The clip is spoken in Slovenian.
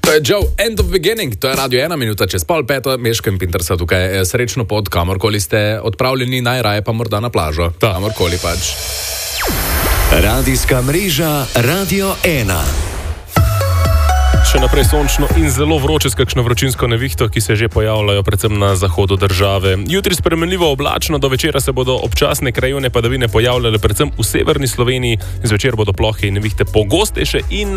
To je Joe, End of Beginning, to je Radio 1 minuta čez pol peto, Meško in Pintersa tukaj, srečno pot, kamorkoli ste odpravljeni, najraje pa morda na plažo, kamorkoli pač. Radijska mreža Radio 1. Še naprej sončno in zelo vroče s kakšno vročinsko nevihto, ki se že pojavljajo predvsem na zahodu države. Jutri spremenljivo oblačno, do večera se bodo občasne krajevne padavine pojavljale predvsem v severni Sloveniji. Zvečer bodo plohe in nevihte pogostejše in